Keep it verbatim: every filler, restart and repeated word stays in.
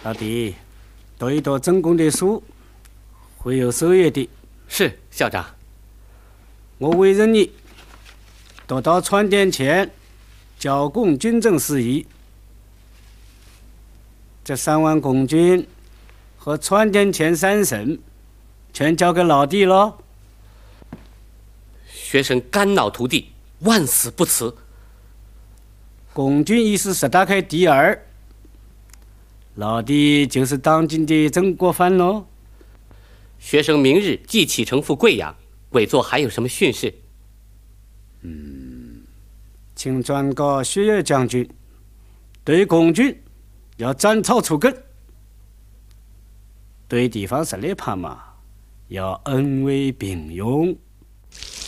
老弟，读一读正宫的书，会有收益的。 是校长。 我委任你多到传殿前交供军政事宜。这三万共军和传殿前三省，全交给老弟了。 学生肝脑涂地，万死不辞。 共军已是石达开第二，老弟就是当今的曾国藩喽。 学生明日即启程赴贵阳，委座还有什么训示？ 嗯，请转告薛岳将军，对共军要斩草除根，对地方势力派嘛，要恩威并用。